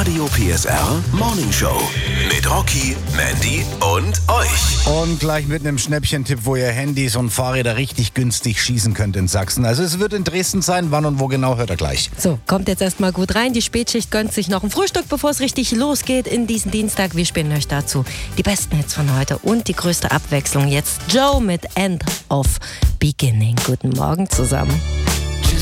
Radio PSR Morning Show mit Rocky, Mandy und euch. Und gleich mit einem Schnäppchentipp, wo ihr Handys und Fahrräder richtig günstig schießen könnt in Sachsen. Also es wird in Dresden sein, wann und wo genau, hört ihr gleich. So, kommt jetzt erstmal gut rein. Die Spätschicht gönnt sich noch ein Frühstück, bevor es richtig losgeht in diesen Dienstag. Wir spielen euch dazu die besten Hits von heute und die größte Abwechslung. Jetzt Joe mit End of Beginning. Guten Morgen zusammen.